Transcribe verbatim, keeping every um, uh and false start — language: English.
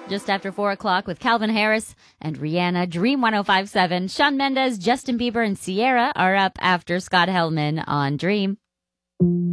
Just after four o'clock with Calvin Harris and Rihanna, Dream one oh five point seven. Shawn Mendes, Justin Bieber, and Ciara are up after Scott Hellman on Dream.